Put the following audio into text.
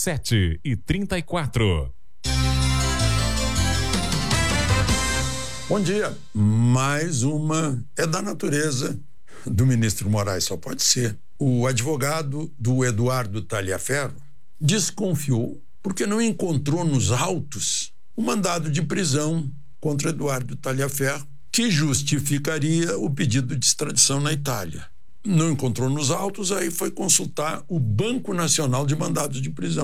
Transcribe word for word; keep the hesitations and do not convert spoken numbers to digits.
sete e trinta e quatro. Bom dia. Mais uma é da natureza do ministro Moraes, só pode ser. O advogado do Eduardo Talhaferro desconfiou porque não encontrou nos autos o mandado de prisão contra Eduardo Talhaferro que justificaria o pedido de extradição na Itália. Não encontrou nos autos, aí foi consultar o Banco Nacional de Mandados de Prisão.